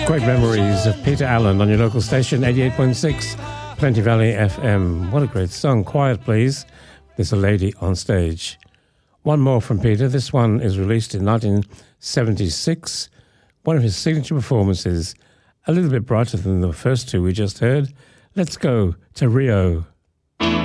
Great memories of Peter Allen on your local station, 88.6 Plenty Valley FM. What a great song. Quiet, please. There's a lady on stage. One more from Peter. This one is released in 1976. One of his signature performances, a little bit brighter than the first two we just heard. Let's go to Rio.